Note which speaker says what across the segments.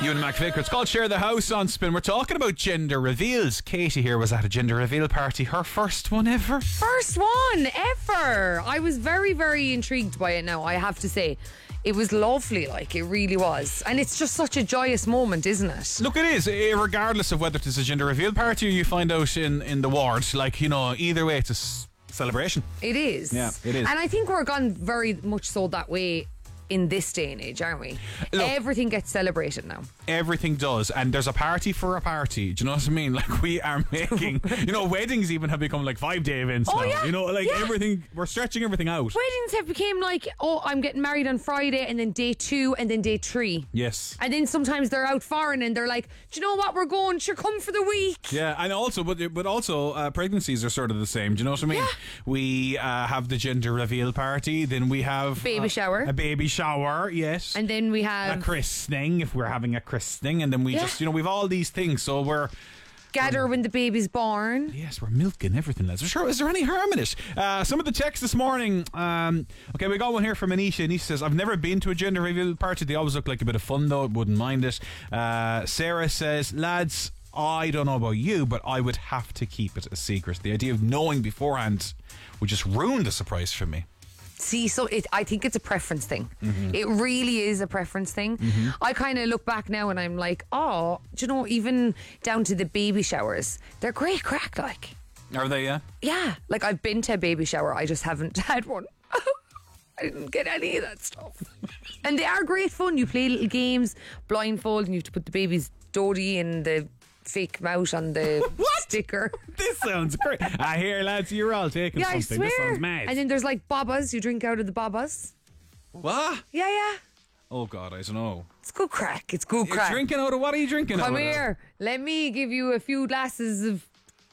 Speaker 1: Ewan McVicker. It's called Share the House on Spin. We're talking about gender reveals. Katie here was at a gender reveal party. Her first one ever.
Speaker 2: First one ever. I was very, very intrigued by it now, I have to say. It was lovely, like, it really was. And it's just such a joyous moment, isn't it?
Speaker 1: Look, it is, regardless of whether it's a gender reveal party or you find out in the ward. Like, you know, either way, it's a celebration.
Speaker 2: It is.
Speaker 1: Yeah, it is.
Speaker 2: And I think we're gone very much so that way in this day and age, aren't we?
Speaker 1: Look,
Speaker 2: everything gets celebrated now.
Speaker 1: Everything does, and there's a party for a party. Do you know what I mean? Like, we are making, you know, weddings even have become like 5-day events now.
Speaker 2: Yeah,
Speaker 1: you know, like
Speaker 2: yeah.
Speaker 1: Everything, we're stretching everything out.
Speaker 2: Weddings have become like, oh, I'm getting married on Friday, and then day 2, and then day 3.
Speaker 1: Yes.
Speaker 2: And then sometimes they're out foreign and they're like, do you know what, we're going, sure, come for the week.
Speaker 1: Yeah, and also, but also, pregnancies are sort of the same. Do you know what I mean?
Speaker 2: Yeah.
Speaker 1: We have the gender reveal party, then we have
Speaker 2: Baby shower.
Speaker 1: a baby shower, yes.
Speaker 2: And then we have
Speaker 1: a christening, if we're having a christening, and then we just, you know, we've all these things, so we're
Speaker 2: gather when the baby's born.
Speaker 1: Yes, we're milking everything. That's for sure. Is there any harm in it? Some of the texts this morning. Okay, we got one here from Anisha. Anisha says, I've never been to a gender reveal party. They always look like a bit of fun, though. Wouldn't mind it. Sarah says, lads, I don't know about you, but I would have to keep it a secret. The idea of knowing beforehand would just ruin the surprise for me.
Speaker 2: See, so I think it's a preference thing. Mm-hmm. It really is a preference thing. Mm-hmm. I kind of look back now and I'm like, oh, do you know, even down to the baby showers, they're great crack, like.
Speaker 1: Are they, yeah?
Speaker 2: Yeah, like I've been to a baby shower, I just haven't had one. I didn't get any of that stuff. And they are great fun. You play little games, blindfold, and you have to put the baby's dodie in the fake mouth on the sticker.
Speaker 1: This sounds great. Here, lads, you're all taking something.
Speaker 2: I swear.
Speaker 1: This sounds mad.
Speaker 2: And then there's like bobbas. You drink out of the bobbas.
Speaker 1: What?
Speaker 2: Yeah.
Speaker 1: Oh, God, I don't know.
Speaker 2: It's good crack. It's good
Speaker 1: You're
Speaker 2: crack.
Speaker 1: drinking out of what are you drinking out of?
Speaker 2: Come here. Let me give you a few glasses of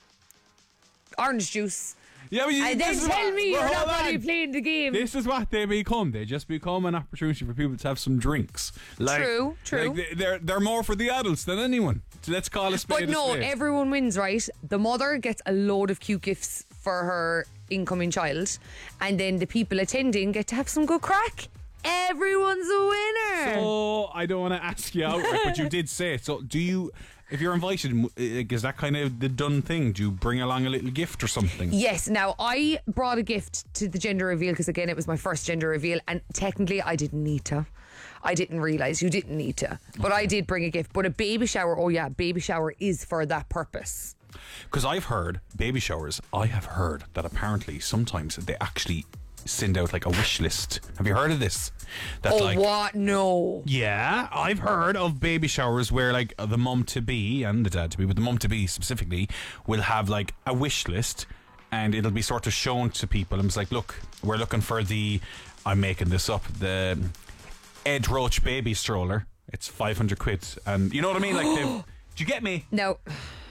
Speaker 2: orange juice.
Speaker 1: Yeah, but
Speaker 2: and then tell me you're not really playing the game.
Speaker 1: This is what they become. They just become an opportunity for people to have some drinks. Like,
Speaker 2: true.
Speaker 1: Like they're more for the adults than anyone. So let's call a spade a spade.
Speaker 2: But no, everyone wins, right? The mother gets a load of cute gifts for her incoming child, and then the people attending get to have some good crack. Everyone's a winner.
Speaker 1: So I don't want to ask you outright, but you did say it. So do you, if you're invited, is that kind of the done thing? Do you bring along a little gift or something?
Speaker 2: Yes. Now, I brought a gift to the gender reveal because, again, it was my first gender reveal, and technically I didn't need to. I didn't realise you didn't need to. But I did bring a gift. But a baby shower, oh yeah, baby shower is for that purpose.
Speaker 1: Because I've heard, baby showers, I have heard that apparently sometimes they actually send out like a wish list. Have you heard of this? That,
Speaker 2: what? No.
Speaker 1: Yeah, I've heard of baby showers where like the mum to be and the dad to be, but the mum to be specifically will have like a wish list, and it'll be sort of shown to people, and it's like, look, we're looking for the, I'm making this up, the Ed Roach baby stroller. It's 500 quid, and you know what I mean? Like, do you get me?
Speaker 2: No.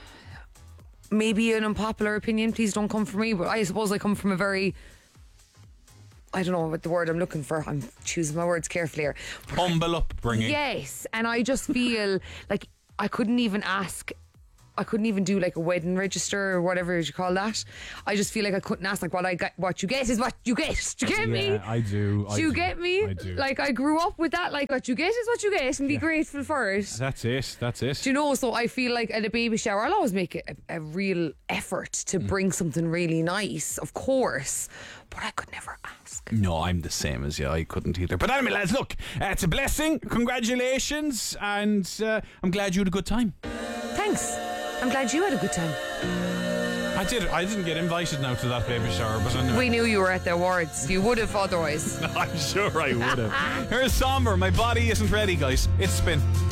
Speaker 2: Maybe an unpopular opinion, please don't come for me, but I suppose I come from a very, I don't know what the word I'm looking for. I'm choosing my words carefully here.
Speaker 1: Humble upbringing.
Speaker 2: Yes, and I just feel like I couldn't even do like a wedding register or whatever you call that. I just feel like I couldn't ask, like, what you get is what you get. Do you get me?
Speaker 1: Yeah, I do.
Speaker 2: Do you get me?
Speaker 1: I do.
Speaker 2: Like, I grew up with that, like, what you get is what you get, and be grateful for it.
Speaker 1: That's it.
Speaker 2: Do you know, so I feel like at a baby shower, I'll always make a real effort to bring something really nice, of course, but I could never ask.
Speaker 1: No, I'm the same as you. I couldn't either. But anyway, lads, look, it's a blessing. Congratulations, and I'm glad you had a good time.
Speaker 2: Thanks. I'm glad you had a good time.
Speaker 1: I did. I didn't get invited now to that baby shower, but anyway.
Speaker 2: We knew you were at the awards. You would have otherwise.
Speaker 1: I'm sure I would have. Here's Somber. My body isn't ready, guys. It's Spin.